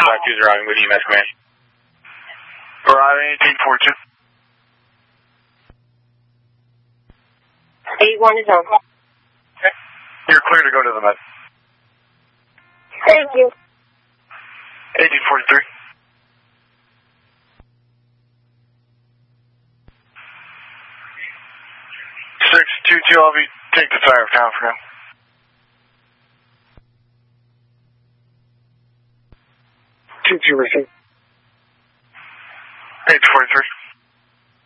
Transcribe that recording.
Contact user arriving with EMS command. Arriving 1842. 81 is on. Okay. You're clear to go to the med. Thank you. 1843. 622, I'll be take the side of town for now. 22 receipt. 843.